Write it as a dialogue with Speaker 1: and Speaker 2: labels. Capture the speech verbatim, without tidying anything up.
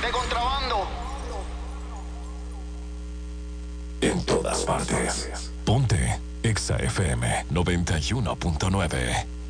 Speaker 1: de contrabando.
Speaker 2: En todas partes. Ponte Exa F M noventa y uno punto nueve.